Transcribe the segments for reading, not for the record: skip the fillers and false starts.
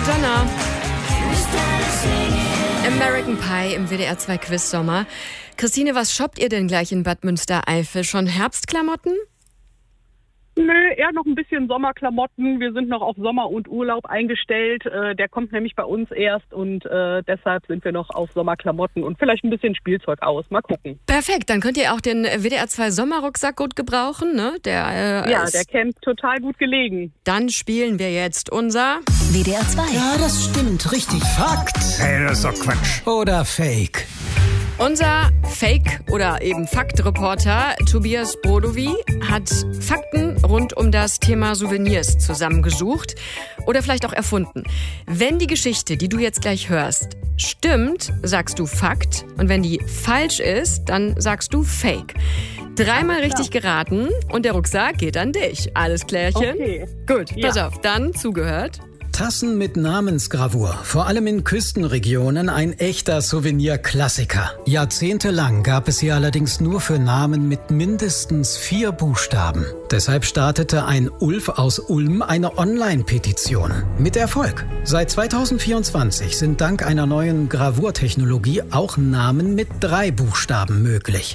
Madonna. American Pie im WDR 2 Quiz Sommer. Christine, was shoppt ihr denn gleich in Bad Münstereifel? Schon Herbstklamotten? Nö, eher noch ein bisschen Sommerklamotten. Wir sind noch auf Sommer und Urlaub eingestellt. Der kommt nämlich bei uns erst und deshalb sind wir noch auf Sommerklamotten und vielleicht ein bisschen Spielzeug aus. Mal gucken. Perfekt, dann könnt ihr auch den WDR 2 Sommerrucksack gut gebrauchen, ne? Der käme total gut gelegen. Dann spielen wir jetzt unser WDR 2. Ja, das stimmt. Richtig. Fakt. Hey, das ist doch Quatsch. Oder Fake. Unser Fake- oder eben Faktreporter Tobias Brodowy hat Fakten rund um das Thema Souvenirs zusammengesucht oder vielleicht auch erfunden. Wenn die Geschichte, die du jetzt gleich hörst, stimmt, sagst du Fakt, und wenn die falsch ist, dann sagst du Fake. Dreimal richtig geraten und der Rucksack geht an dich. Alles klärchen? Okay. Gut, pass auf, dann zugehört. Tassen mit Namensgravur, vor allem in Küstenregionen ein echter Souvenir-Klassiker. Jahrzehntelang gab es sie allerdings nur für Namen mit mindestens 4 Buchstaben. Deshalb startete ein Ulf aus Ulm eine Online-Petition. Mit Erfolg. Seit 2024 sind dank einer neuen Gravurtechnologie auch Namen mit 3 Buchstaben möglich.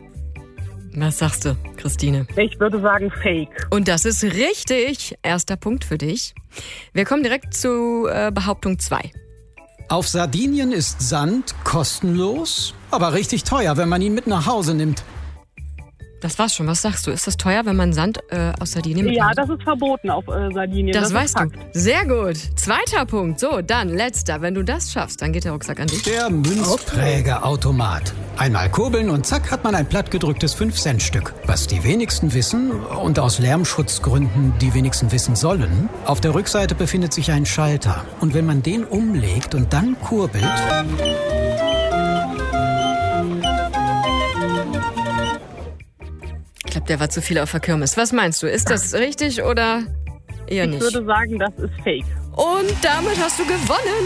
Was sagst du, Christine? Ich würde sagen Fake. Und das ist richtig. Erster Punkt für dich. Wir kommen direkt zu Behauptung 2. Auf Sardinien ist Sand kostenlos, aber richtig teuer, wenn man ihn mit nach Hause nimmt. Das war's schon. Was sagst du? Ist das teuer, wenn man Sand aus Sardinien mitnimmt? Ja, das ist verboten auf Sardinien. Das weißt du. Fakt. Sehr gut. Zweiter Punkt. So, dann letzter. Wenn du das schaffst, dann geht der Rucksack an dich. Der Münzprägeautomat. Einmal kurbeln und zack hat man ein plattgedrücktes 5-Cent-Stück. Was die wenigsten wissen und aus Lärmschutzgründen die wenigsten wissen sollen, auf der Rückseite befindet sich ein Schalter. Und wenn man den umlegt und dann kurbelt... Ich glaube, der war zu viel auf der Kirmes. Was meinst du? Ist das richtig oder eher nicht? Ich würde sagen, das ist Fake. Und damit hast du gewonnen.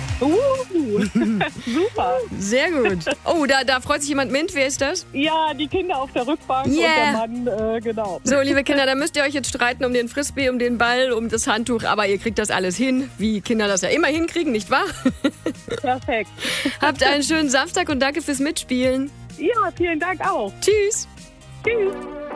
Super. Sehr gut. Oh, da freut sich jemand mit. Wer ist das? Ja, die Kinder auf der Rückbank und der Mann, genau. So, liebe Kinder, da müsst ihr euch jetzt streiten um den Frisbee, um den Ball, um das Handtuch. Aber ihr kriegt das alles hin, wie Kinder das ja immer hinkriegen, nicht wahr? Perfekt. Habt einen schönen Samstag und danke fürs Mitspielen. Ja, vielen Dank auch. Tschüss. Tschüss.